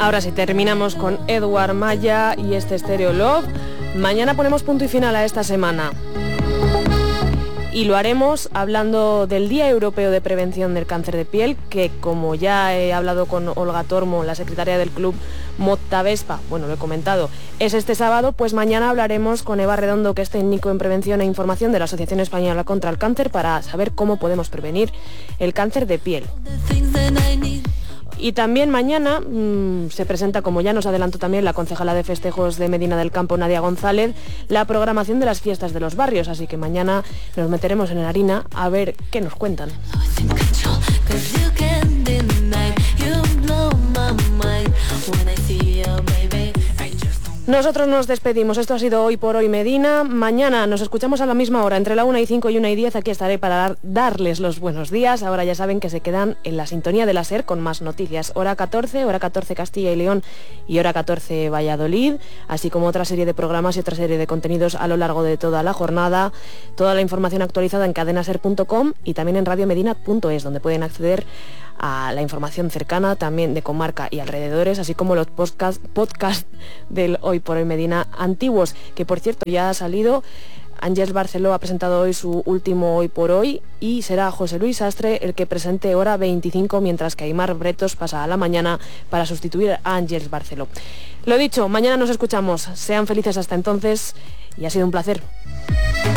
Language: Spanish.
Ahora sí, terminamos con Edward Maya y este Stereo Love. Mañana ponemos punto y final a esta semana. Y lo haremos hablando del Día Europeo de Prevención del Cáncer de Piel, que como ya he hablado con Olga Tormo, la secretaria del club Mottavespa, bueno, lo he comentado, es este sábado, pues mañana hablaremos con Eva Redondo, que es técnico en prevención e información de la Asociación Española contra el Cáncer, para saber cómo podemos prevenir el cáncer de piel. Y también mañana se presenta, como ya nos adelantó también la concejala de festejos de Medina del Campo, Nadia González, la programación de las fiestas de los barrios, así que mañana nos meteremos en harina a ver qué nos cuentan. Nosotros nos despedimos, esto ha sido Hoy por Hoy Medina. Mañana nos escuchamos a la misma hora, entre la 1:05 y 1:10, aquí estaré para darles los buenos días. Ahora ya saben que se quedan en la sintonía de la SER con más noticias. Hora 14 Castilla y León y hora 14 Valladolid, así como otra serie de programas y otra serie de contenidos a lo largo de toda la jornada. Toda la información actualizada en cadenaser.com y también en radiomedina.es, donde pueden acceder a la información cercana también de comarca y alrededores, así como los podcast del Hoy por Hoy Medina antiguos, que por cierto ya ha salido. Àngels Barceló ha presentado hoy su último Hoy por Hoy y será José Luis Astre el que presente hora 25, mientras que Aymar Bretos pasa a la mañana para sustituir a Àngels Barceló. Lo dicho, mañana nos escuchamos. Sean felices hasta entonces y ha sido un placer.